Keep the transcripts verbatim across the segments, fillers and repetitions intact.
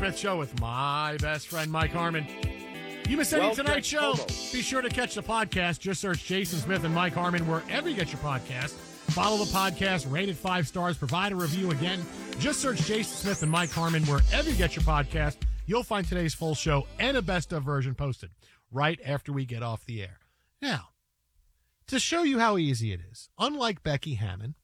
Smith Show with my best friend, Mike Harmon. You missed any Well, tonight's show? Hobo. Be sure to catch the podcast. Just search Jason Smith and Mike Harmon wherever you get your podcast. Follow the podcast, rate it five stars, provide a review again. Just search Jason Smith and Mike Harmon wherever you get your podcast. You'll find today's full show and a best of version posted right after we get off the air. Now, to show you how easy it is, unlike Becky Hammon,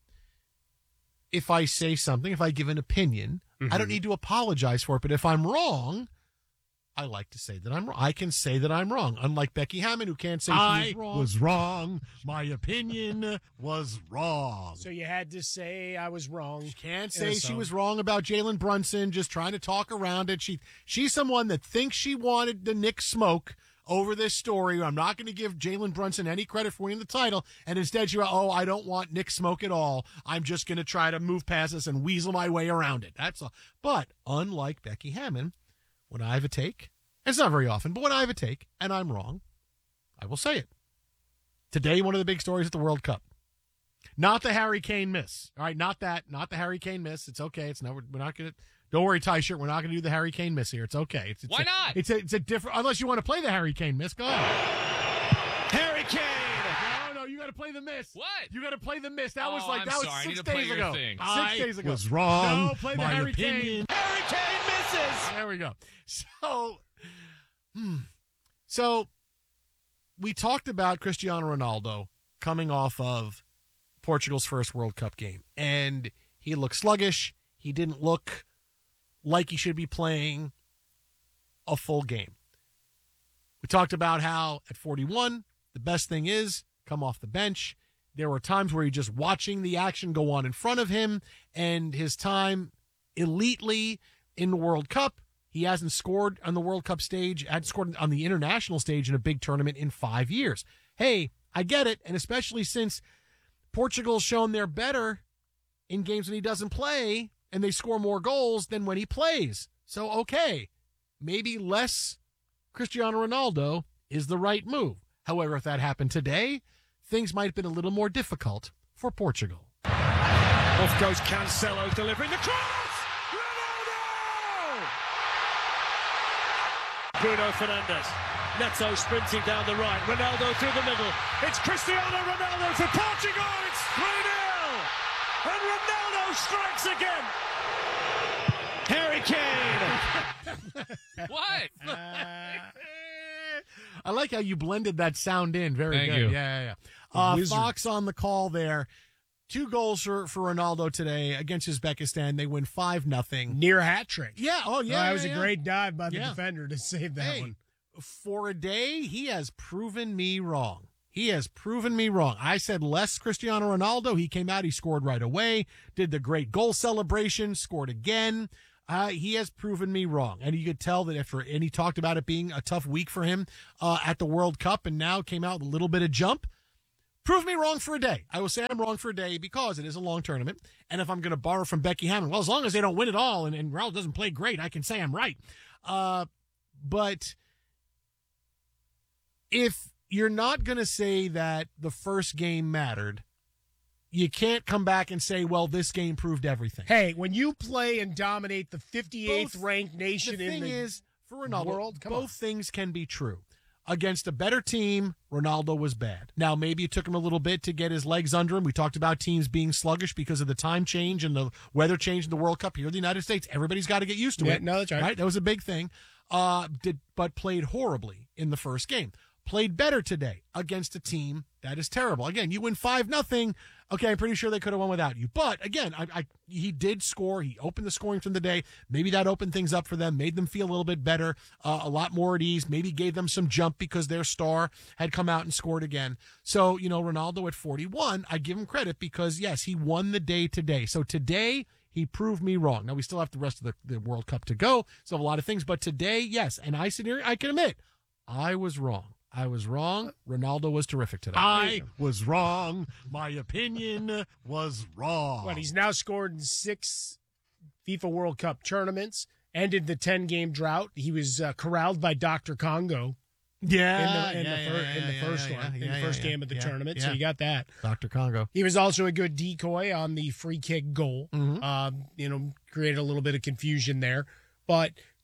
if I say something, if I give an opinion, mm-hmm. I don't need to apologize for it. But if I'm wrong, I like to say that I'm wrong. I can say that I'm wrong. Unlike Becky Hammon, who can't say I she was wrong. was wrong. My opinion was wrong. So you had to say I was wrong. She can't say she was wrong about Jalen Brunson, just trying to talk around it. She She's someone that thinks she wanted the Nick smoke over this story. I'm not going to give Jalen Brunson any credit for winning the title. And instead, you're, oh, I don't want Nick smoke at all. I'm just going to try to move past this and weasel my way around it. That's all. But unlike Becky Hammon, when I have a take, it's not very often, but when I have a take and I'm wrong, I will say it. Today, one of the big stories at the World Cup. Not the Harry Kane miss. All right, not that. Not the Harry Kane miss. It's okay. It's not, we're not going to. Don't worry, Ty Shirt. We're not going to do the Harry Kane miss here. It's okay. It's, it's Why a, not? It's a, it's a different. Unless you want to play the Harry Kane miss, go ahead. Harry Kane. No, no, you got to play the miss. What? You got to play the miss. That Oh, was like I'm that was sorry. I need six to play days your ago. thing. Six I days ago. was wrong. No, play the My Harry opinion. Kane. Harry Kane misses. There we go. So, hmm. so we talked about Cristiano Ronaldo coming off of Portugal's first World Cup game, and he looked sluggish. He didn't look like he should be playing a full game. We talked about how at forty-one, the best thing is come off the bench. There were times where you're just watching the action go on in front of him, and his time elitely in the World Cup, he hasn't scored on the World Cup stage, hadn't scored on the international stage in a big tournament in five years. Hey, I get it, and especially since Portugal's shown they're better in games when he doesn't play, and they score more goals than when he plays. So, okay, maybe less Cristiano Ronaldo is the right move. However, if that happened today, things might have been a little more difficult for Portugal. Off goes Cancelo, delivering the cross! Ronaldo! Bruno Fernandes. Neto sprinting down the right. Ronaldo through the middle. It's Cristiano Ronaldo for Portugal. It's three nil. And Ronaldo strikes again. Harry Kane. What? I like how you blended that sound in. Very Thank good. you. Yeah, yeah, yeah. Uh, Wizard. Fox on the call there. Two goals for, for Ronaldo today against Uzbekistan. They win five nothing. Near hat trick. Yeah. Oh, yeah. Oh, that yeah, was a yeah. great dive by the Yeah. defender to save that Hey, one. for a day, he has proven me wrong. He has proven me wrong. I said less Cristiano Ronaldo. He came out, he scored right away, did the great goal celebration, scored again. Uh, he has proven me wrong. And you could tell that after, and he talked about it being a tough week for him uh, at the World Cup, and now came out with a little bit of jump. Prove me wrong for a day. I will say I'm wrong for a day because it is a long tournament. And if I'm going to borrow from Becky Hammon, well, as long as they don't win it all and, and Ronaldo doesn't play great, I can say I'm right. Uh, but if you're not going to say that the first game mattered, you can't come back and say, well, this game proved everything. Hey, when you play and dominate the fifty-eighth Both- ranked nation the in thing the is, for Ronaldo, world, come both on. things can be true. Against a better team, Ronaldo was bad. Now, maybe it took him a little bit to get his legs under him. We talked about teams being sluggish because of the time change and the weather change in the World Cup here in the United States. Everybody's got to get used to Yeah, it. no, that's right. That was a big thing. Uh, did but played horribly in the first game. Played better today against a team that is terrible. Again, you win five nothing. Okay, I'm pretty sure they could have won without you. But again, I, I he did score. He opened the scoring from the day. Maybe that opened things up for them, made them feel a little bit better, uh, a lot more at ease. Maybe gave them some jump because their star had come out and scored again. So, you know, Ronaldo at forty-one, I give him credit because, yes, he won the day today. So today, he proved me wrong. Now, we still have the rest of the, the World Cup to go. So a lot of things. But today, yes, and I sit here, I can admit, I was wrong. I was wrong. Ronaldo was terrific today. I was wrong. My opinion was wrong. What, he's now scored in six FIFA World Cup tournaments, ended the ten-game drought. He was uh, corralled by Doctor Congo yeah, in the, in yeah, the, yeah, fir- yeah, in the yeah, first yeah, one, yeah, in the yeah, first yeah, game of the yeah, tournament. yeah. So you got that. Doctor Congo. He was also a good decoy on the free kick goal. Mhm. Um, you know, created a little bit of confusion there. But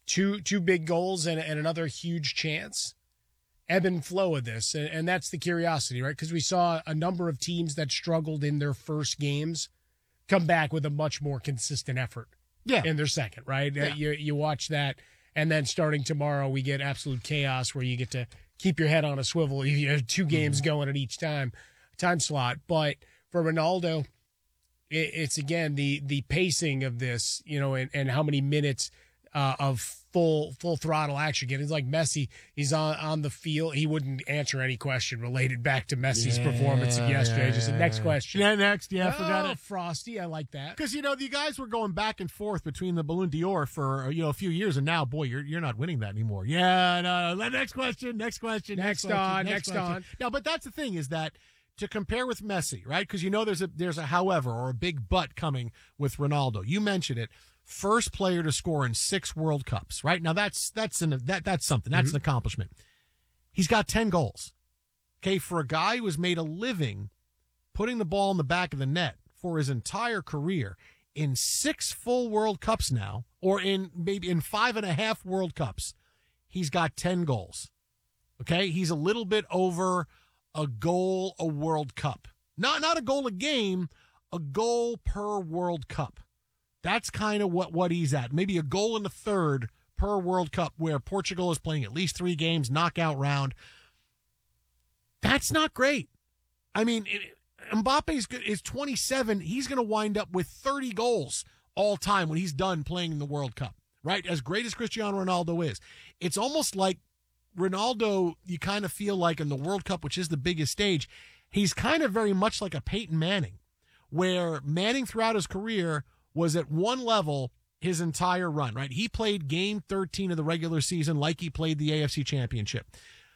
two two big goals and, and another huge chance. Ebb and flow of this, and, and that's the curiosity, right? Because we saw a number of teams that struggled in their first games come back with a much more consistent effort Yeah. in their second, right? Yeah. Uh, you you watch that, and then starting tomorrow, we get absolute chaos where you get to keep your head on a swivel. You have two games Mm-hmm. going at each time time slot. But for Ronaldo, it, it's again the the pacing of this, you know, and, and how many minutes uh, of full full throttle action. It's like Messi. He's on on the field. He wouldn't answer any question related back to Messi's Yeah, performance of yesterday. yeah, Just the yeah, next yeah. question. Yeah, next. Yeah, I forgot Oh, it. Frosty, I like that. Because, you know, the guys were going back and forth between the Ballon d'Or for, you know, a few years, and now, boy, you're you're not winning that anymore. Yeah, no, no. Next question, next question. Next question, on, next question. on. No, but that's the thing is that to compare with Messi, right? Because, you know, there's a there's a however or a big but coming with Ronaldo. You mentioned it. First player to score in six World Cups, right? Now, that's that's an that that's something. That's Mm-hmm. an accomplishment. He's got ten goals. Okay, for a guy who has made a living putting the ball in the back of the net for his entire career in six full World Cups now, or in maybe in five and a half World Cups, he's got ten goals. Okay, he's a little bit over a goal a World Cup. Not not a goal a game, a goal per World Cup. That's kind of what, what he's at. Maybe a goal in the third per World Cup where Portugal is playing at least three games, knockout round. That's not great. I mean, it, Mbappe's is twenty-seven. He's going to wind up with thirty goals all time when he's done playing in the World Cup, right? As great as Cristiano Ronaldo is. It's almost like Ronaldo, you kind of feel like in the World Cup, which is the biggest stage, he's kind of very much like a Peyton Manning, where Manning throughout his career was at one level his entire run, right? He played game thirteen of the regular season like he played the A F C Championship.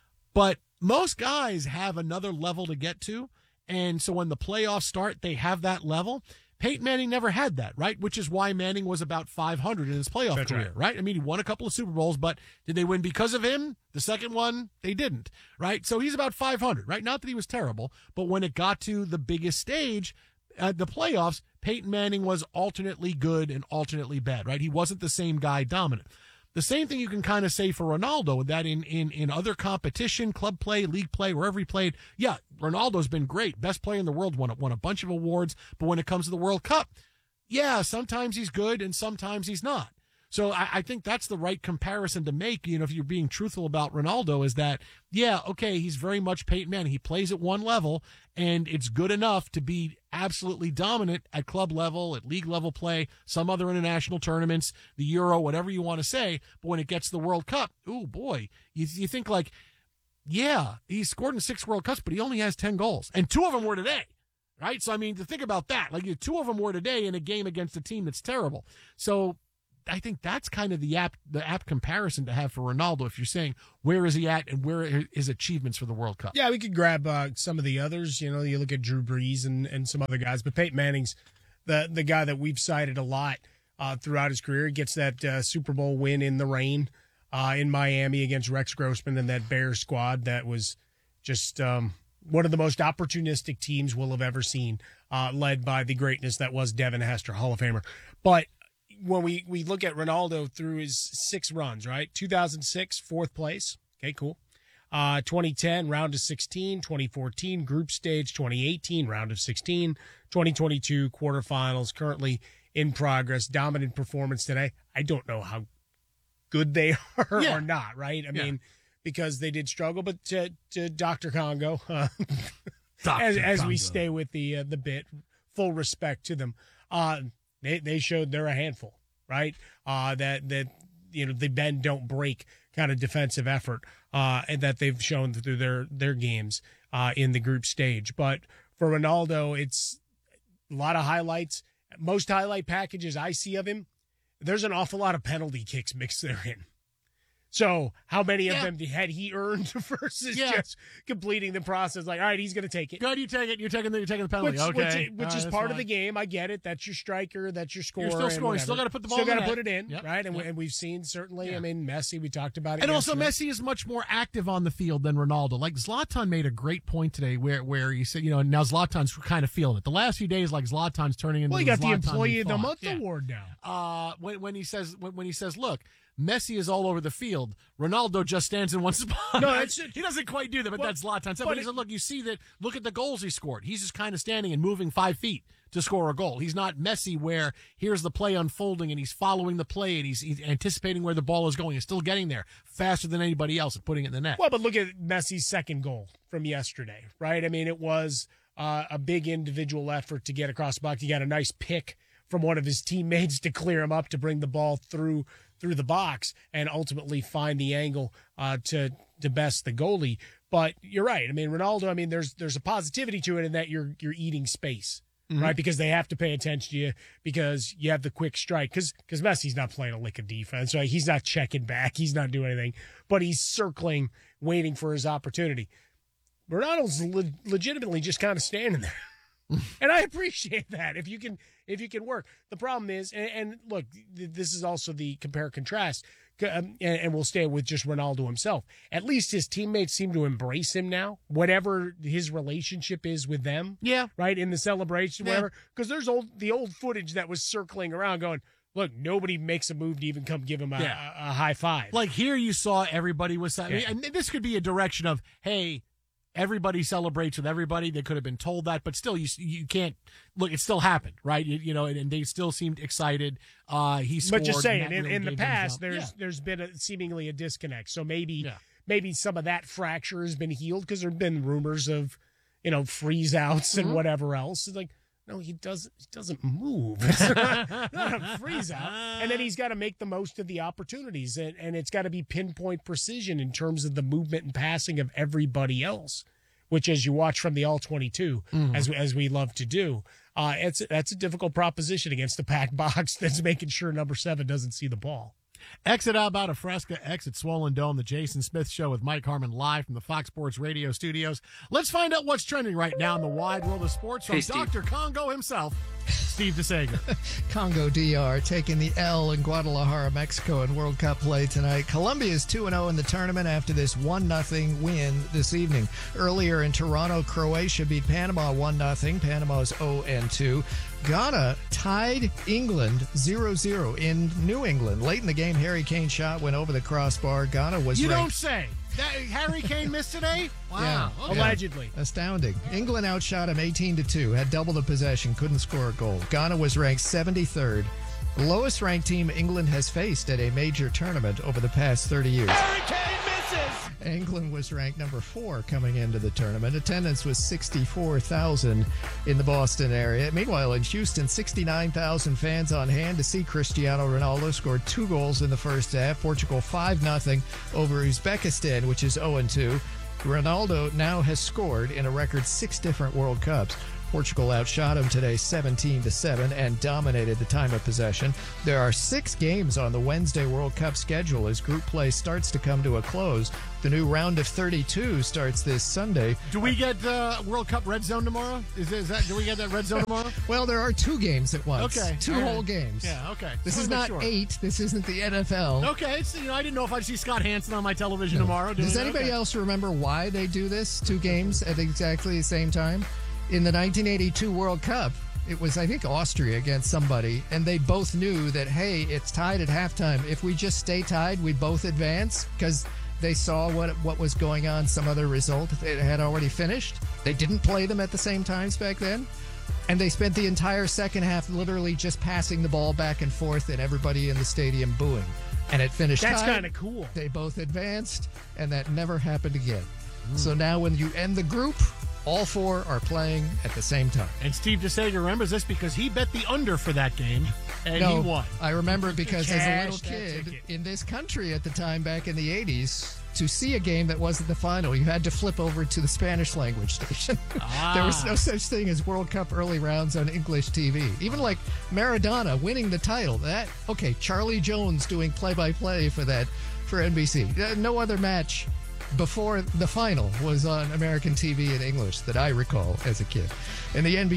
But most guys have another level to get to, and so when the playoffs start, they have that level. Peyton Manning never had that, right? Which is why Manning was about five hundred in his playoff That's career, right. right? I mean, he won a couple of Super Bowls, but did they win because of him? The second one, they didn't, right? So he's about five hundred, right? Not that he was terrible, but when it got to the biggest stage, uh, the playoffs, Peyton Manning was alternately good and alternately bad, right? He wasn't the same guy dominant. The same thing you can kind of say for Ronaldo, that in, in, in other competition, club play, league play, wherever he played, yeah, Ronaldo's been great. Best player in the world, won, won a bunch of awards. But when it comes to the World Cup, yeah, sometimes he's good and sometimes he's not. So I, I think that's the right comparison to make, you know, if you're being truthful about Ronaldo, is that, yeah, okay, he's very much Peyton Manning. He plays at one level, and it's good enough to be absolutely dominant at club level, at league level play, some other international tournaments, the Euro, whatever you want to say. But when it gets to the World Cup, oh boy, you, you think like, yeah, he scored in six World Cups, but he only has ten goals. And two of them were today, right? So, I mean, to think about that, like two of them were today in a game against a team that's terrible. So I think that's kind of the apt, the apt comparison to have for Ronaldo if you're saying where is he at and where are his achievements for the World Cup. Yeah, we could grab uh, some of the others. You know, you look at Drew Brees and, and some other guys, but Peyton Manning's the the guy that we've cited a lot uh, throughout his career. He gets that uh, Super Bowl win in the rain uh, in Miami against Rex Grossman and that Bears squad that was just um, one of the most opportunistic teams we'll have ever seen, uh, led by the greatness that was Devin Hester, Hall of Famer. But when we, we look at Ronaldo through his six runs, right? two thousand six, fourth place. Okay, cool. Uh, twenty ten, round of sixteen. twenty fourteen, group stage. twenty eighteen, round of sixteen. twenty twenty-two, quarterfinals. Currently in progress. Dominant performance today. I don't know how good they are Yeah. or not, right? I Yeah. mean, because they did struggle, but to, to Doctor Congo, uh, Doctor as, as Congo. we stay with the uh, the bit, full respect to them. Uh, They they showed they're a handful, right? Uh, that that you know the bend don't break kind of defensive effort, uh, and that they've shown through their their games uh, in the group stage. But for Ronaldo, it's a lot of highlights. Most highlight packages I see of him, there's an awful lot of penalty kicks mixed therein. So how many Yeah. of them had he earned versus Yeah. just completing the process? Like, all right, he's going to take it. Good, you take it. You're taking the, you're taking the penalty. Which, okay. which, which All is right, part that's of the fine. game. I get it. That's your striker. That's your scorer. You're still and scoring. whatever. Still gotta put the ball Still in got the to put net. it in, Yep, right? And, yep. and we've seen certainly. Yeah. I mean, Messi. We talked about it. And also, yesterday. Messi is much more active on the field than Ronaldo. Like Zlatan made a great point today, where where he said, you know, now Zlatan's kind of feeling it. The last few days, like Zlatan's turning into Well, he the got the Zlatan we Employee of the thought. Month Yeah. award now. Uh, when when he says when, when he says, look, Messi is all over the field. Ronaldo just stands in one spot. No, that's he doesn't quite do that, but well, that's Zlatan. But, but he it, said, look, you see that. Look at the goals he scored. He's just kind of standing and moving five feet to score a goal. He's not Messi, where here's the play unfolding and he's following the play and he's, he's anticipating where the ball is going and still getting there faster than anybody else and putting it in the net. Well, but look at Messi's second goal from yesterday, right? I mean, it was uh, a big individual effort to get across the box. He got a nice pick from one of his teammates to clear him up to bring the ball through through the box and ultimately find the angle uh, to to best the goalie. But you're right. I mean, Ronaldo. I mean, there's there's a positivity to it in that you're you're eating space, mm-hmm. right? Because they have to pay attention to you because you have the quick strike. Because because Messi's not playing a lick of defense, right? He's not checking back. He's not doing anything, but he's circling, waiting for his opportunity. Ronaldo's le- legitimately just kind of standing there. And I appreciate that if you can if you can work. The problem is, and, and look, th- this is also the compare contrast, um, and, and we'll stay with just Ronaldo himself. At least his teammates seem to embrace him now, whatever his relationship is with them. Yeah, right in the celebration, yeah. whatever. Because there's old the old footage that was circling around, going, look, nobody makes a move to even come give him a, yeah. a, a high five. Like here, you saw everybody was. I mean, Yeah. and this could be a direction of, hey, everybody celebrates with everybody. They could have been told that, but still, you you can't look. It still happened, right? You, you know, and, and they still seemed excited. Uh, he scored. But just saying, and that in, really in the gave them past, something. there's Yeah. there's been a, seemingly a disconnect. So maybe Yeah. maybe some of that fracture has been healed because there have been rumors of, you know, freeze outs and Mhm. whatever else. It's like, no, he doesn't. He doesn't move. It's not, not a freeze out. And then he's got to make the most of the opportunities, and and it's got to be pinpoint precision in terms of the movement and passing of everybody else. Which, as you watch from the all twenty-two, mm-hmm. as as we love to do, uh, it's that's a difficult proposition against the packed box that's making sure number seven doesn't see the ball. Exit out about a Fresca, exit Swollen Dome, the Jason Smith Show with Mike Harmon live from the Fox Sports Radio studios. Let's find out what's trending right now in the wide world of sports from hey, Doctor Congo himself, Steve DeSager. Congo D R taking the L in Guadalajara, Mexico in World Cup play tonight. Colombia is two and oh in the tournament after this one nothing win this evening. Earlier in Toronto, Croatia beat Panama one nothing. Panama's oh and two. Ghana tied England zero zero in New England. Late in the game, Harry Kane shot went over the crossbar. Ghana was You ranked- don't say. That Harry Kane missed today? Wow. Yeah. Okay. Allegedly. Astounding. England outshot him eighteen to two, had double the possession, couldn't score a goal. Ghana was ranked seventy-third. The lowest ranked team England has faced at a major tournament over the past thirty years. Harry Kane misses. England was ranked number four coming into the tournament. Attendance was sixty-four thousand in the Boston area. Meanwhile, in Houston, sixty-nine thousand fans on hand to see Cristiano Ronaldo scored two goals in the first half. Portugal five nothing over Uzbekistan, which is oh and two. Ronaldo now has scored in a record six different World Cups. Portugal outshot him today seventeen to seven and dominated the time of possession. There are six games on the Wednesday World Cup schedule as group play starts to come to a close. The new round of thirty-two starts this Sunday. Do we get uh, World Cup red zone tomorrow? Is, is that? Do we get that red zone tomorrow? Well, there are two games at once. Okay. Two All right. whole games. Yeah, okay. This Just is wanna not make sure. eight. This isn't the N F L. Okay, it's, you know, I didn't know if I'd see Scott Hansen on my television tomorrow. doing Does it. anybody Okay. else remember why they do this? Two games at exactly the same time? In the nineteen eighty-two World Cup, it was, I think, Austria against somebody, and they both knew that, hey, it's tied at halftime. If we just stay tied, we both advance, because they saw what what was going on, some other result it had already finished. They didn't play them at the same times back then, and they spent the entire second half literally just passing the ball back and forth and everybody in the stadium booing. And it finished That's tied. kind of cool. They both advanced, and that never happened again. So now when you end the group, all four are playing at the same time. And Steve DeSager remembers this because he bet the under for that game, and no, he won. I remember because as a Cash little that kid ticket. in this country at the time back in the eighties, to see a game that wasn't the final, you had to flip over to the Spanish language station. Ah. There was no such thing as World Cup early rounds on English T V. Even like Maradona winning the title. That okay, Charlie Jones doing play-by-play for that for N B C. Uh, No other match before the final was on American T V in English that I recall as a kid. In the N B A,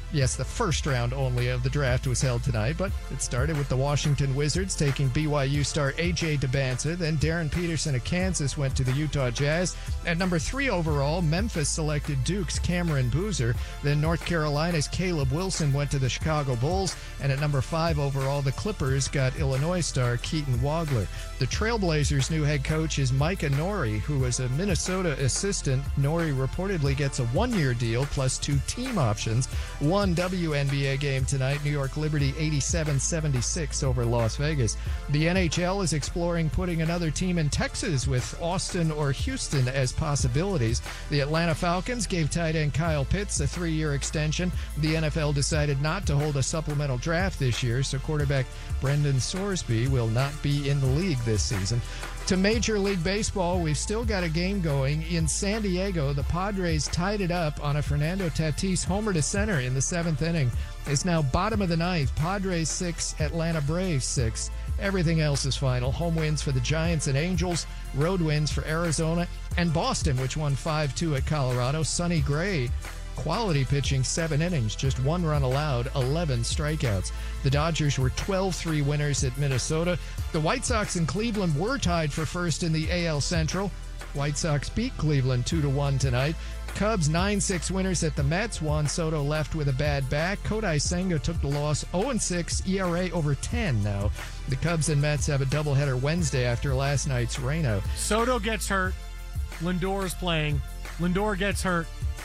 Yes, the first round only of the draft was held tonight, but it started with the Washington Wizards taking B Y U star A J Debanta. Then Darren Peterson of Kansas went to the Utah Jazz. At number three overall, Memphis selected Duke's Cameron Boozer. Then North Carolina's Caleb Wilson went to the Chicago Bulls. And at number five overall, the Clippers got Illinois star Keaton Wagler. The Trailblazers' new head coach is Micah Nori, who was a Minnesota assistant. Nori reportedly gets a one-year deal plus two team options. One W N B A game tonight, New York Liberty eighty-seven seventy-six over Las Vegas. The N H L is exploring putting another team in Texas with Austin or Houston as possibilities. The Atlanta Falcons gave tight end Kyle Pitts a three-year extension. The N F L decided not to hold a supplemental draft this year, so quarterback Brendan Sorsby will not be in the league this season. To Major League Baseball, we've still got a game going. In San Diego, the Padres tied it up on a Fernando Tatis homer to center in the seventh inning. It's now bottom of the ninth. Padres six, Atlanta Braves six. Everything else is final. Home wins for the Giants and Angels. Road wins for Arizona and Boston, which won five two at Colorado. Sonny Gray, quality pitching, seven innings, just one run allowed, eleven strikeouts. The Dodgers were twelve three winners at Minnesota. The White Sox and Cleveland were tied for first in the A L Central. White Sox beat Cleveland two to one tonight. Cubs nine six winners at the Mets. Juan Soto left with a bad back. Kodai Senga took the loss, oh and six, E R A over ten now. The Cubs and Mets have a doubleheader Wednesday after last night's rainout. Soto gets hurt. Lindor's playing. Lindor gets hurt.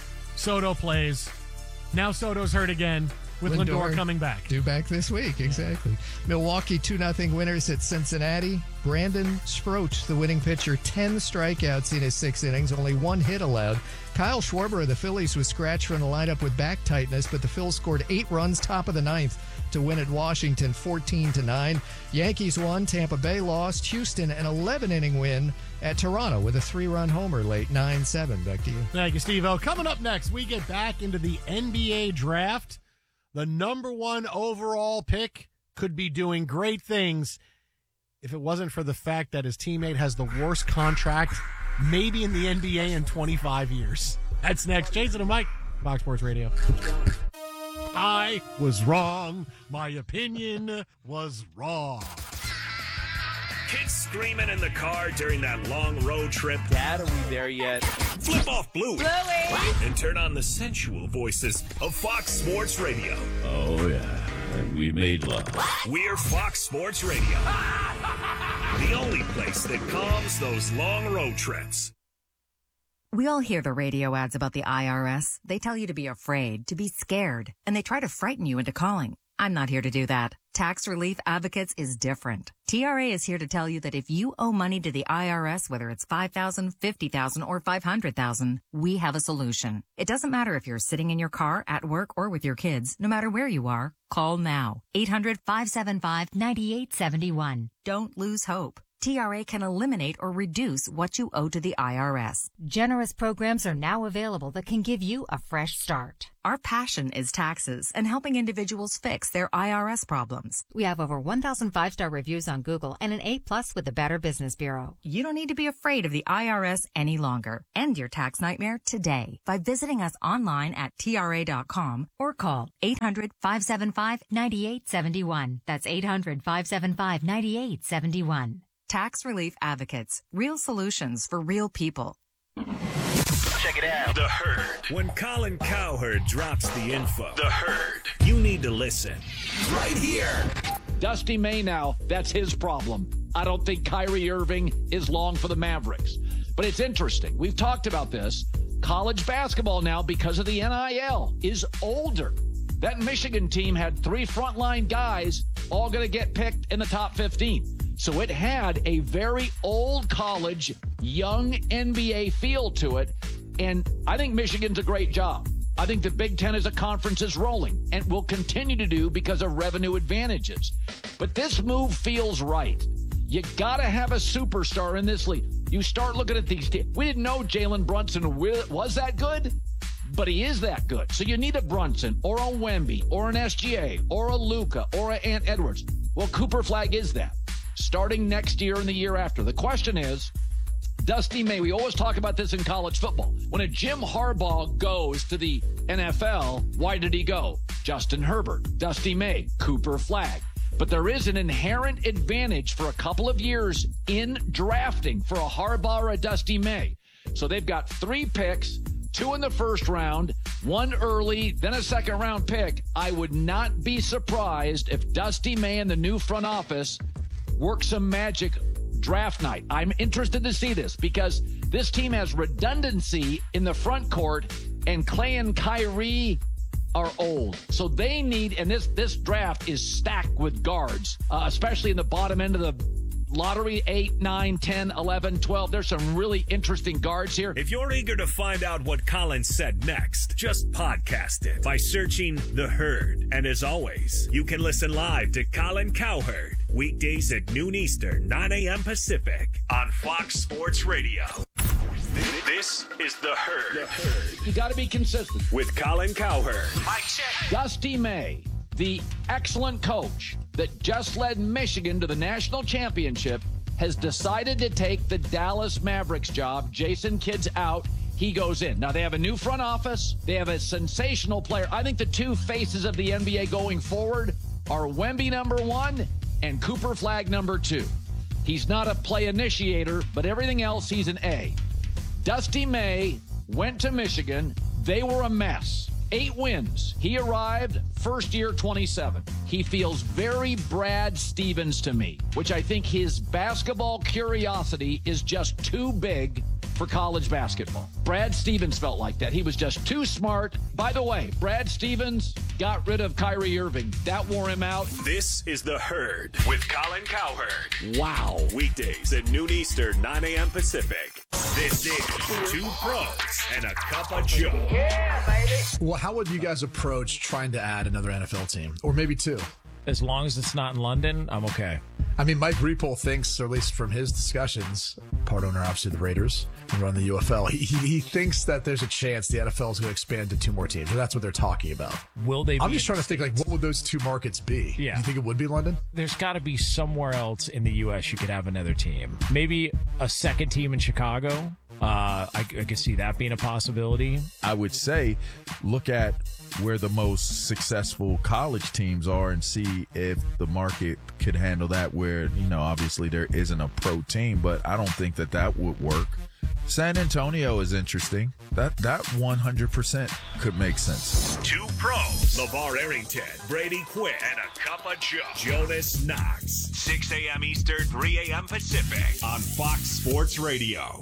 Soto plays. Now Soto's hurt again with Lindor, Lindor coming back. Due back this week, exactly. Yeah. Milwaukee two nothing winners at Cincinnati. Brandon Sproat, the winning pitcher, ten strikeouts in his six innings, only one hit allowed. Kyle Schwarber of the Phillies was scratched from the lineup with back tightness, but the Phils scored eight runs top of the ninth to win at Washington fourteen to nine. Yankees won, Tampa Bay lost. Houston an eleven inning win at Toronto with a three-run homer late, nine seven. Back to you. Thank you, Steve-O. Coming up next, we get back into the N B A draft. The number one overall pick could be doing great things if it wasn't for the fact that his teammate has the worst contract maybe in the N B A in twenty-five years. That's next. Jason and Mike, Fox Sports Radio. I was wrong. My opinion was wrong. Kids screaming in the car during that long road trip. Dad, are we there yet? Flip off Bluey. Bluey! And turn on the sensual voices of Fox Sports Radio. Oh, yeah. And we made love. We're Fox Sports Radio. The only place that calms those long road trips. We all hear the radio ads about the I R S. They tell you to be afraid, to be scared, and they try to frighten you into calling. I'm not here to do that. Tax Relief Advocates is different. T R A is here to tell you that if you owe money to the I R S, whether it's five thousand dollars, fifty thousand dollars, or five hundred thousand dollars, we have a solution. It doesn't matter if you're sitting in your car, at work, or with your kids. No matter where you are, call now. eight hundred, five seven five, nine eight seven one. Don't lose hope. T R A can eliminate or reduce what you owe to the I R S. Generous programs are now available that can give you a fresh start. Our passion is taxes and helping individuals fix their I R S problems. We have over one thousand five-star reviews on Google and an A plus with the Better Business Bureau. You don't need to be afraid of the I R S any longer. End your tax nightmare today by visiting us online at T R A dot com or call eight hundred, five seven five, nine eight seven one. That's eight hundred, five seven five, nine eight seven one. Tax Relief Advocates. Real solutions for real people. Check it out. The Herd. When Colin Cowherd drops the info, The Herd, you need to listen. Right here. Dusty May now, that's his problem. I don't think Kyrie Irving is long for the Mavericks. But it's interesting. We've talked about this. College basketball now, because of the N I L, is older. That Michigan team had three frontline guys all going to get picked in the top fifteen. So it had a very old college, young N B A feel to it. And I think Michigan's a great job. I think the Big Ten as a conference is rolling and will continue to do because of revenue advantages. But this move feels right. You got to have a superstar in this league. You start looking at these teams. We didn't know Jalen Brunson was that good, but he is that good. So you need a Brunson or a Wemby or an S G A or a Luka or an Ant Edwards. Well, Cooper Flagg is that. Starting next year and the year after. The question is, Dusty May, we always talk about this in college football. When a Jim Harbaugh goes to the N F L, why did he go? Justin Herbert, Dusty May, Cooper Flagg. But there is an inherent advantage for a couple of years in drafting for a Harbaugh or a Dusty May. So they've got three picks, two in the first round, one early, then a second round pick. I would not be surprised if Dusty May and the new front office work some magic draft night. I'm interested to see this because this team has redundancy in the front court, and Clay and Kyrie are old. So they need, and this this draft is stacked with guards, uh, especially in the bottom end of the lottery, eight, nine, ten, eleven, twelve. There's some really interesting guards here. If you're eager to find out what Colin said next, just podcast it by searching The Herd. And as always, you can listen live to Colin Cowherd weekdays at noon Eastern, nine a.m. Pacific on Fox Sports Radio. This is The Herd. The Herd. You got to be consistent. With Colin Cowherd. Mike check. Dusty May, the excellent coach that just led Michigan to the national championship, has decided to take the Dallas Mavericks job. Jason Kidd's out. He goes in. Now, they have a new front office. They have a sensational player. I think the two faces of the N B A going forward are Wemby number one and Cooper Flagg number two. He's not a play initiator, but everything else, he's an A. Dusty May went to Michigan. They were a mess. Eight wins. He arrived first year twenty-seven. He feels very Brad Stevens to me, which I think his basketball curiosity is just too big for college basketball. Brad Stevens felt like that. He was just too smart. By the way, Brad Stevens got rid of Kyrie Irving. That wore him out. This is The Herd with Colin Cowherd. Wow. Weekdays at noon Eastern, nine a.m. Pacific. This is Two Pros and a Cup of Joe. Yeah, baby. Well, how would you guys approach trying to add another N F L team? Or maybe two? As long as it's not in London, I'm okay. I mean, Mike Repole thinks, or at least from his discussions, part owner, obviously, the Raiders, and run the U F L, he, he thinks that there's a chance the N F L is going to expand to two more teams, and that's what they're talking about. Will they? I'm be just trying to think, like, what would those two markets be? Yeah. You think it would be London? There's got to be somewhere else in the U S you could have another team. Maybe a second team in Chicago. Uh, I, I could see that being a possibility. I would say look at where the most successful college teams are and see if the market could handle that, where, you know, obviously there isn't a pro team, but I don't think that that would work. San Antonio is interesting. That that one hundred percent could make sense. Two pros. LeVar Arrington, Brady Quinn, and a Cup of Joe. Jonas Knox. six a.m. Eastern, three a.m. Pacific on Fox Sports Radio.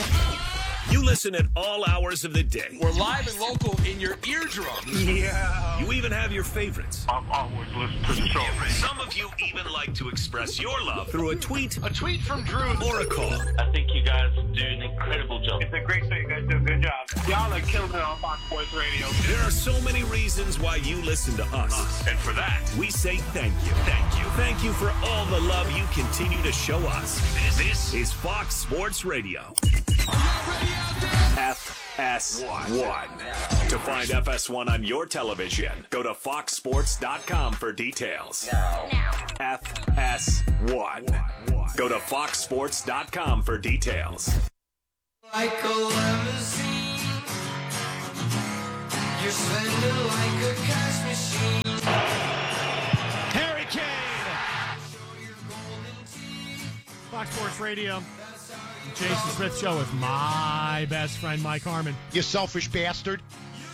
You listen at all hours of the day. We're live and local in your eardrums. Yeah. You even have your favorites. I'm always listening to the show. Some of you even like to express your love through a tweet, a tweet from Drew, or a call. I think you guys do an incredible job. It's a great show. You guys do a good job. Y'all are killing it on Fox Sports Radio. There are so many reasons why you listen to us. And for that, we say thank you. Thank you. Thank you for all the love you continue to show us. This, this is Fox Sports Radio. F S one. To find F S one on your television, go to fox sports dot com for details. F S one. Go to fox sports dot com for details. Like a limousine, you're spending like a cash machine. Harry Kane. Fox Sports Radio. Jason Smith Show with my best friend, Mike Harmon. You selfish bastard.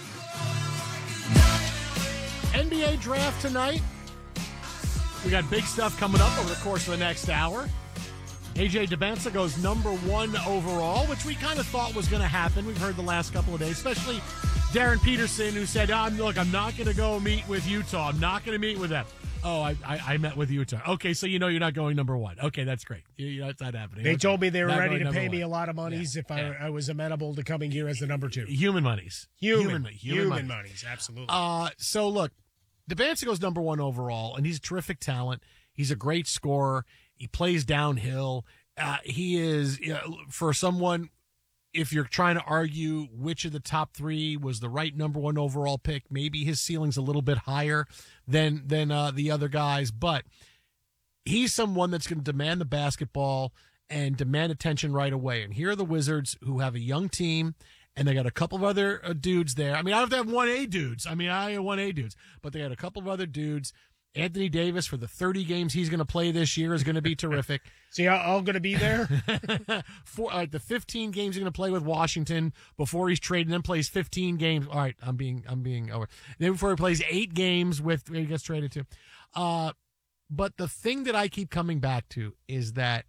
N B A draft tonight. We got big stuff coming up over the course of the next hour. A J Dybantsa goes number one overall, which we kind of thought was going to happen. We've heard the last couple of days, especially Darren Peterson, who said, oh, look, I'm not going to go meet with Utah. I'm not going to meet with them. Oh, I, I I met with Utah. Okay, so you know you're not going number one. Okay, that's great. You, you know, it's not happening. They okay. told me they were Not ready going to pay number me one. a lot of monies Yeah, if I, yeah. I was amenable to coming here as the number two. Human monies. Human. Human, Human, human monies. monies, absolutely. Uh, so, look, Dybantsa goes number one overall, and he's a terrific talent. He's a great scorer. He plays downhill. Uh, he is, you know, for someone, if you're trying to argue which of the top three was the right number one overall pick, maybe his ceiling's a little bit higher than than uh, the other guys. But he's someone that's going to demand the basketball and demand attention right away. And here are the Wizards, who have a young team, and they got a couple of other uh, dudes there. I mean, I don't have one A dudes. I mean, I have one A dudes, but they got a couple of other dudes. Anthony Davis, for the thirty games he's going to play this year, is going to be terrific. So you're all going to be there? For uh, the fifteen games he's going to play with Washington before he's traded, and then plays fifteen games. All right, I'm being I'm being over. Then before he plays eight games with he gets traded to. Uh, but the thing that I keep coming back to is that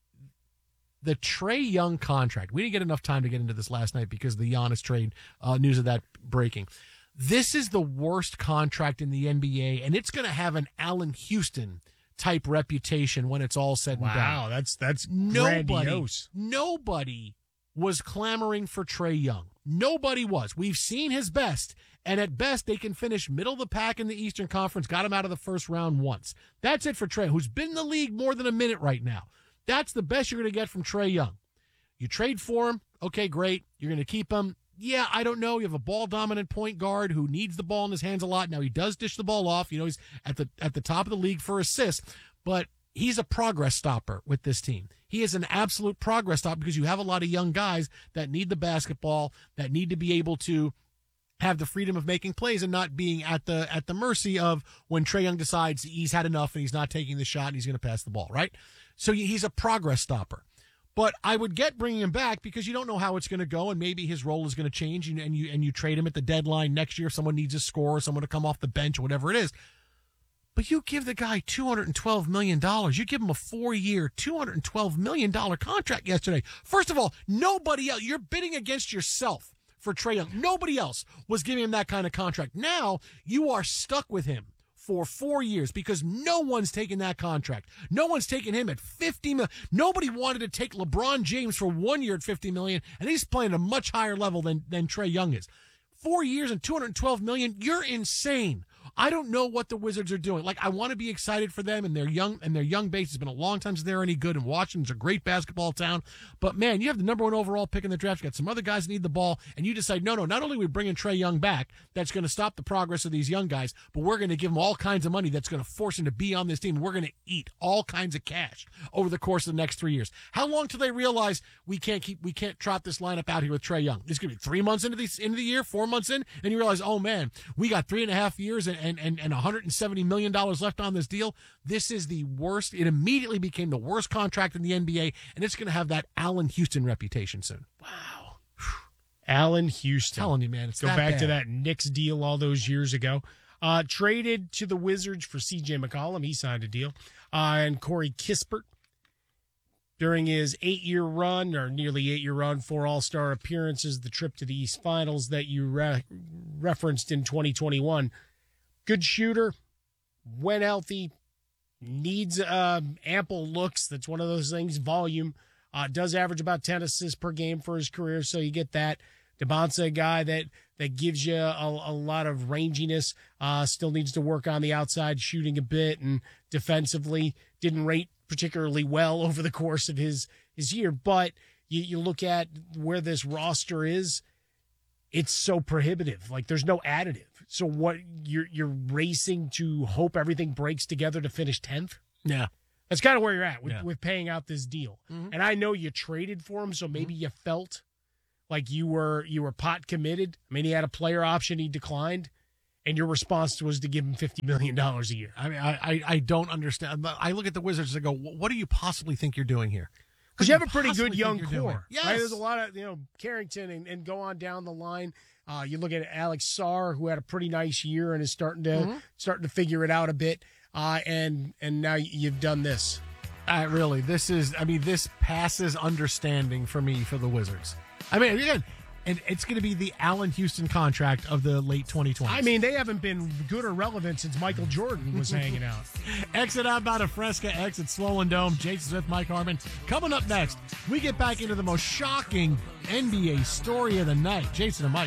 the Trae Young contract. We didn't get enough time to get into this last night because of the Giannis trade uh, news of that breaking. This is the worst contract in the N B A, and it's going to have an Allen Houston type reputation when it's all said and done. Wow, that's that's nobody, grandiose. Nobody was clamoring for Trae Young. Nobody was. We've seen his best, and at best they can finish middle of the pack in the Eastern Conference. Got him out of the first round once. That's it for Trae, who's been in the league more than a minute right now. That's the best you're going to get from Trae Young. You trade for him, okay, great. You're going to keep him. Yeah, I don't know. You have a ball-dominant point guard who needs the ball in his hands a lot. Now, he does dish the ball off. You know, he's at the at the top of the league for assists, but he's a progress stopper with this team. He is an absolute progress stopper because you have a lot of young guys that need the basketball, that need to be able to have the freedom of making plays and not being at the at the mercy of when Trae Young decides he's had enough and he's not taking the shot and he's going to pass the ball, right? So he's a progress stopper. But I would get bringing him back because you don't know how it's going to go, and maybe his role is going to change, and, and you and you trade him at the deadline next year if someone needs a score, someone to come off the bench, or whatever it is. But you give the guy two hundred twelve million dollars. You give him a four-year, two hundred twelve million dollars contract yesterday. First of all, nobody else. You're bidding against yourself for Trae Young. Nobody else was giving him that kind of contract. Now you are stuck with him for four years because no one's taking that contract. No one's taking him at fifty million dollars. Nobody wanted to take LeBron James for one year at fifty million dollars, and he's playing at a much higher level than, than Trae Young is. Four years and two hundred twelve million dollars, you're insane. I don't know what the Wizards are doing. Like, I want to be excited for them and their young and their young base. It's been a long time since they're any good, and Washington's a great basketball town. But, man, you have the number one overall pick in the draft. You got some other guys that need the ball, and you decide, no, no, not only are we bringing Trae Young back, that's going to stop the progress of these young guys, but we're going to give them all kinds of money that's going to force them to be on this team. We're going to eat all kinds of cash over the course of the next three years. How long till they realize we can't keep we can't trot this lineup out here with Trae Young? It's going to be three months into the, into the year, four months in, and you realize, oh, man, we got three and a half years and, and, and, and one hundred seventy million dollars left on this deal. This is the worst. It immediately became the worst contract in the N B A, and it's going to have that Allen Houston reputation soon. Wow. Allen Houston. I'm telling you, man. It's Go that back bad. to that Knicks deal all those years ago. Uh, traded to the Wizards for C J McCollum. He signed a deal. Uh, and Corey Kispert. During his eight-year run, or nearly eight-year run, four All-Star appearances, the trip to the East Finals that you re- referenced in twenty twenty-one. Good shooter, when healthy, needs uh, ample looks. That's one of those things. Volume. Uh, does average about ten assists per game for his career, so you get that. DeBonsa, a guy that, that gives you a, a lot of ranginess. Uh, still needs to work on the outside shooting a bit, and defensively didn't rate particularly well over the course of his, his year. But you, you look at where this roster is, it's so prohibitive. Like, there's no additive. So what, you're you're racing to hope everything breaks together to finish tenth? Yeah. That's kind of where you're at with, Yeah. with paying out this deal. Mhm. And I know you traded for him, so maybe you felt like you were you were pot committed. I mean, he had a player option, he declined, and your response was to give him fifty million dollars a year. I mean, I, I, I don't understand. I look at the Wizards and go, what do you possibly think you're doing here? Because you have a pretty possibly good young think you're doing? core. Yes. Right? There's a lot of, you know, Carrington and, and go on down the line. Uh, you look at Alex Sarr, who had a pretty nice year and is starting to Mhm. starting to figure it out a bit. Uh, and and now you've done this. Uh, really, this is, I mean, this passes understanding for me for the Wizards. I mean, again, and it's going to be the Allen Houston contract of the late twenty twenties. I mean, they haven't been good or relevant since Michael Jordan was hanging out. Exit outbound of Fresca, exit Swollen Dome. Jason Smith, Mike Harmon. Coming up next, we get back into the most shocking N B A story of the night. Jason and Mike.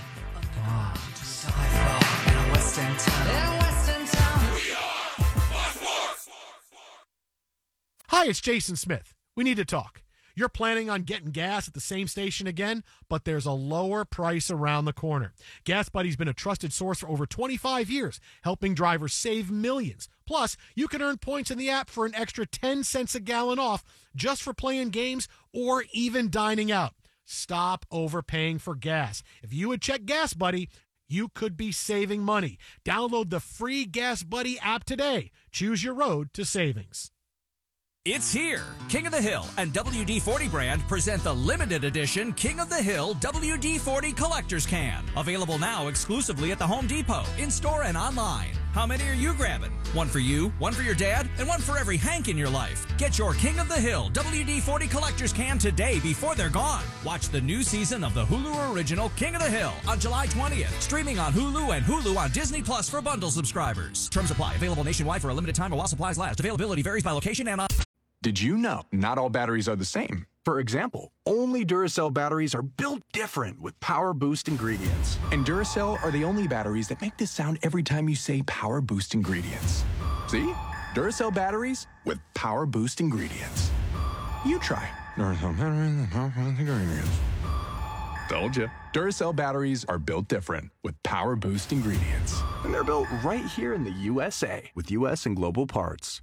Hi, it's Jason Smith. We need to talk. You're planning on getting gas at the same station again, but there's a lower price around the corner. Gas Buddy's been a trusted source for over twenty-five years, helping drivers save millions. Plus, you can earn points in the app for an extra ten cents a gallon off just for playing games or even dining out. Stop overpaying for gas. If you would check Gas Buddy, you could be saving money. Download the free Gas Buddy app today. Choose your road to savings. It's here. King of the Hill and W D forty brand present the limited edition King of the Hill W D forty Collector's Can. Available now exclusively at the Home Depot, in-store and online. How many are you grabbing? One for you, one for your dad, and one for every Hank in your life. Get your King of the Hill W D forty Collector's Can today before they're gone. Watch the new season of the Hulu original King of the Hill on July twentieth. Streaming on Hulu and Hulu on Disney Plus for bundle subscribers. Terms apply. Available nationwide for a limited time while supplies last. Availability varies by location and on... Did you know not all batteries are the same? For example, only Duracell batteries are built different with Power Boost ingredients. And Duracell are the only batteries that make this sound every time you say Power Boost ingredients. See? Duracell batteries with Power Boost ingredients. You try. Duracell batteries with Power Boost ingredients. Told you. Duracell batteries are built different with Power Boost ingredients. And they're built right here in the U S A with U S and global parts.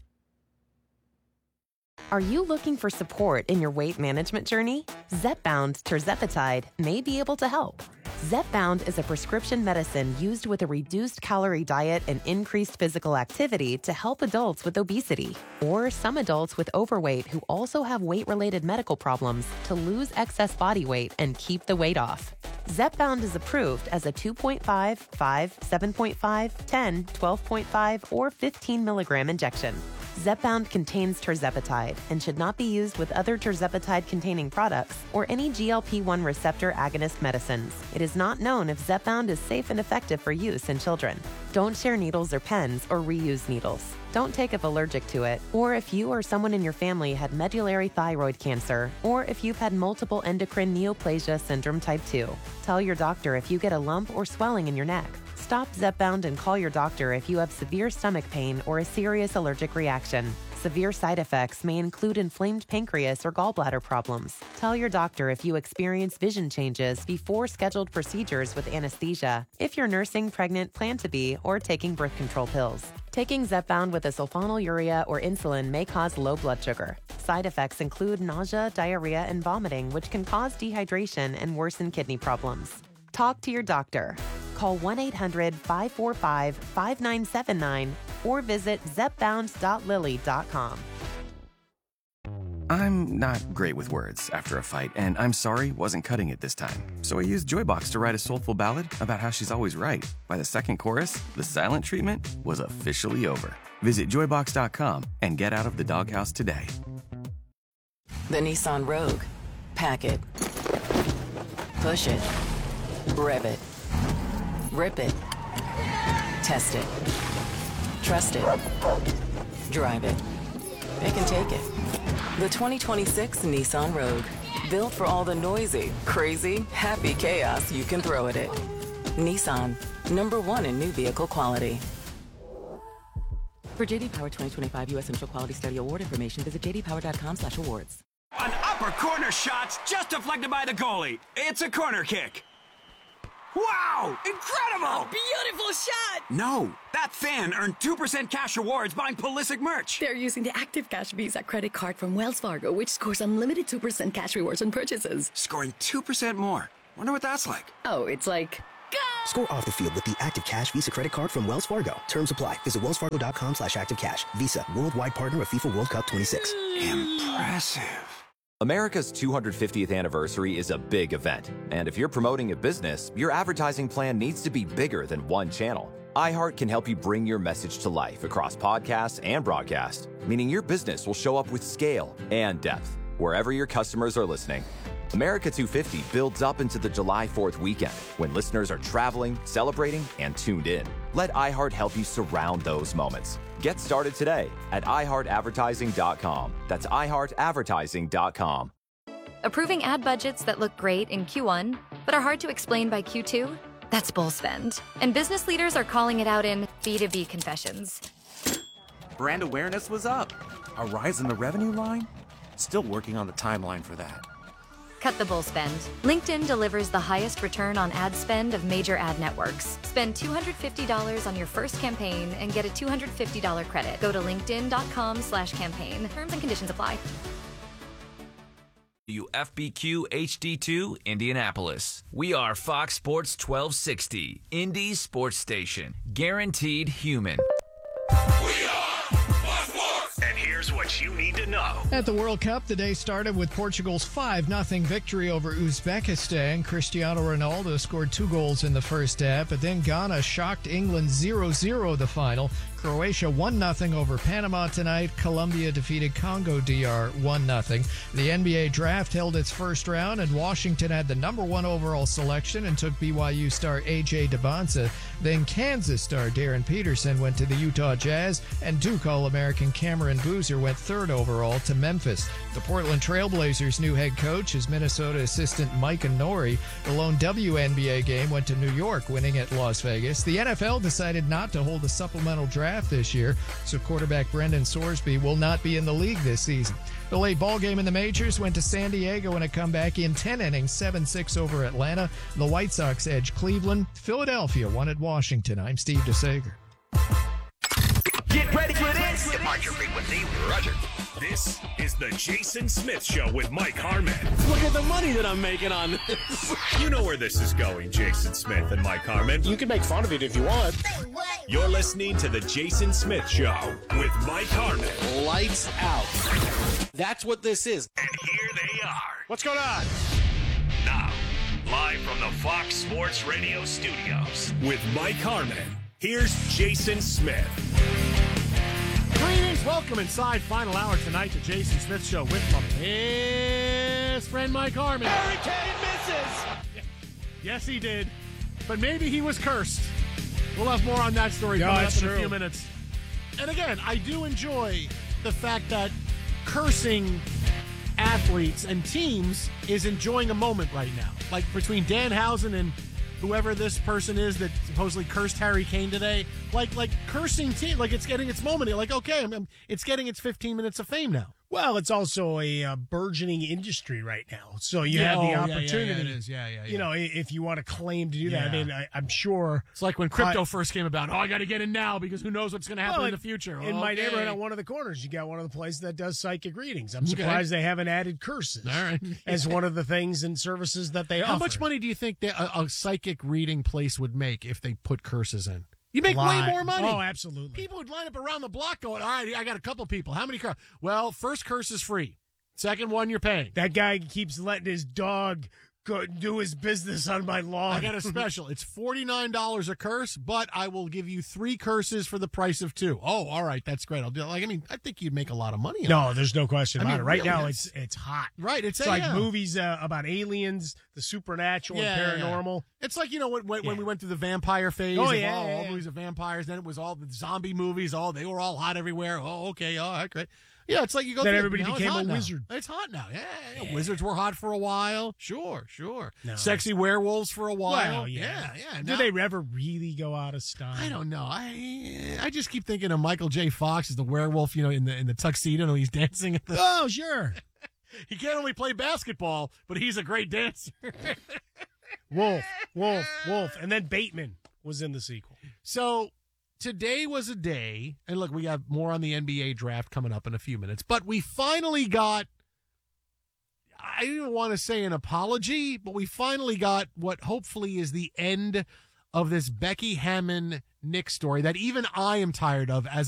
Are you looking for support in your weight management journey? Zepbound tirzepatide may be able to help. Zepbound is a prescription medicine used with a reduced calorie diet and increased physical activity to help adults with obesity or some adults with overweight who also have weight-related medical problems to lose excess body weight and keep the weight off. Zepbound is approved as a two point five, five, seven point five, ten, twelve point five, or fifteen milligram injection. Zepbound contains tirzepatide and should not be used with other tirzepatide-containing products or any G L P one receptor agonist medicines. It is not known if Zepbound is safe and effective for use in children. Don't share needles or pens or reuse needles. Don't take if allergic to it, or if you or someone in your family had medullary thyroid cancer, or if you've had multiple endocrine neoplasia syndrome type two. Tell your doctor if you get a lump or swelling in your neck. Stop Zepbound and call your doctor if you have severe stomach pain or a serious allergic reaction. Severe side effects may include inflamed pancreas or gallbladder problems. Tell your doctor if you experience vision changes before scheduled procedures with anesthesia, if you're nursing, pregnant, plan to be, or taking birth control pills. Taking Zepbound with a sulfonylurea or insulin may cause low blood sugar. Side effects include nausea, diarrhea, and vomiting, which can cause dehydration and worsen kidney problems. Talk to your doctor. Call one eight hundred, five four five, five nine seven nine or visit zepbound dot lilly dot com. I'm not great with words after a fight, and I'm sorry wasn't cutting it this time. So I used Joybox to write a soulful ballad about how she's always right. By the second chorus, the silent treatment was officially over. Visit joybox dot com and get out of the doghouse today. The Nissan Rogue. Pack it. Push it. Rev it. Rip it. Test it. Trust it. Drive it. It can take it. The twenty twenty-six Nissan Rogue. Built for all the noisy, crazy, happy chaos you can throw at it. Nissan. Number one in new vehicle quality. For J D Power twenty twenty-five U S Central Quality Study Award information, visit j d power dot com slash awards. An upper corner shot's just deflected by the goalie. It's a corner kick. Wow! Incredible! A beautiful shot! No, that fan earned two percent cash rewards buying Pulisic merch. They're using the Active Cash Visa credit card from Wells Fargo, which scores unlimited two percent cash rewards on purchases. Scoring two percent more. Wonder what that's like. Oh, it's like... Go! Score off the field with the Active Cash Visa credit card from Wells Fargo. Terms apply. Visit wells fargo dot com slash active cash. Visa, worldwide partner of FIFA World Cup twenty-six. Impressive. America's two hundred fiftieth anniversary is a big event, and if you're promoting a business, your advertising plan needs to be bigger than one channel. iHeart can help you bring your message to life across podcasts and broadcast, meaning your business will show up with scale and depth wherever your customers are listening. America two fifty builds up into the July fourth weekend when listeners are traveling, celebrating, and tuned in. Let iHeart help you surround those moments. Get started today at i heart advertising dot com. That's i heart advertising dot com. Approving ad budgets that look great in Q one, but are hard to explain by Q two? That's bull spend. And business leaders are calling it out in B two B confessions. Brand awareness was up. A rise in the revenue line? Still working on the timeline for that. Cut the bull spend. LinkedIn delivers the highest return on ad spend of major ad networks. Spend two hundred fifty dollars on your first campaign and get a two hundred fifty dollars credit. Go to linkedin.com slash campaign. Terms and conditions apply. W F B Q H D two, Indianapolis. We are Fox Sports twelve sixty, Indy's sports station. Guaranteed human. And here's what you need to know. At the World Cup, the day started with Portugal's five nothing victory over Uzbekistan. Cristiano Ronaldo scored two goals in the first half, but then Ghana shocked England zero zero the final. Croatia one nothing over Panama tonight. Colombia defeated Congo D R one nothing. The N B A draft held its first round, and Washington had the number one overall selection and took B Y U star A J Debonsa. Then Kansas star Darren Peterson went to the Utah Jazz, and Duke All-American Cameron Boozer went third overall to Memphis. The Portland Trailblazers' new head coach is Minnesota assistant Mike Nori. The lone W N B A game went to New York, winning at Las Vegas. The N F L decided not to hold a supplemental draft this year, so quarterback Brendan Sorsby will not be in the league this season. The late ball game in the majors went to San Diego in a comeback in ten innings, seven six over Atlanta. The White Sox edged Cleveland. Philadelphia won at Washington. I'm Steve DeSager. Get ready for this. Depart your frequency, Roger. This is the Jason Smith Show with Mike Harmon. Look at the money that I'm making on this. You know where this is going, Jason Smith and Mike Harmon. You can make fun of it if you want. You're listening to the Jason Smith Show with Mike Harmon. Lights out. That's what this is. And here they are. What's going on? Now, live from the Fox Sports Radio studios with Mike Harmon, here's Jason Smith. Greetings, welcome inside final hour tonight to Jason Smith Show with my best friend Mike Harmon. Hurricane misses. Yes, he did, but maybe he was cursed. We'll have more on that story No, coming up in true. a few minutes. And again, I do enjoy the fact that cursing athletes and teams is enjoying a moment right now. Like between Danhausen and whoever this person is that supposedly cursed Harry Kane today, like like cursing team, like it's getting its moment. You're like, okay, I'm, I'm, it's getting its fifteen minutes of fame now. Well, it's also a uh, burgeoning industry right now, so you Yeah, have the oh, yeah, yeah, opportunity. yeah, it is. Yeah, yeah, You yeah. know, i- if you want to claim to do that, I Yeah. mean, I, I'm sure It's like when crypto I- first came about. Oh, I got to get in now because who knows what's going to happen Well, in the future. In my Okay. neighborhood, on one of the corners, you got one of the places that does psychic readings. I'm Okay. surprised they haven't added curses All right. as one of the things and services that they How offer. much money do you think that a, a psychic reading place would make if they put curses in? You make way Lot. more money. Oh, absolutely. People would line up around the block going, all right, I got a couple people. How many curses? Well, first curse is free. Second one, you're paying. That guy keeps letting his dog go do his business on my lawn. I got a special. It's forty-nine dollars a curse, but I will give you three curses for the price of two. Oh, all right. That's great. I'll do it. Like, I mean, I think you'd make a lot of money on No, it. there's no question I about mean, it. Right really, now, it's- it's it's hot. Right. It's, It's a- like yeah. movies uh, about aliens, the supernatural, Yeah, yeah, and yeah. paranormal. It's like, you know, when, when, when we went through the vampire phase. Oh, of yeah, all, yeah, all yeah. movies of vampires. Then it was all the zombie movies. Oh, they were all hot everywhere. Oh, okay. All right, great. Yeah, it's like you go Then through everybody now it's became hot a now. wizard. It's hot now. Yeah, yeah, yeah. Wizards were hot for a while. Sure, sure. No. Sexy werewolves for a while. Well, yeah, yeah. Did Now- they ever really go out of style? I don't know. I I just keep thinking of Michael J. Fox as the werewolf, you know, in the in the tuxedo and he's dancing at the. Oh, sure. He can't only play basketball, but he's a great dancer. Wolf, Wolf, Wolf, and then Bateman was in the sequel. So today was a day, and look, we have more on the N B A draft coming up in a few minutes, but we finally got, I didn't want to say an apology, but we finally got what hopefully is the end of this Becky Hammon Nick story that even I am tired of as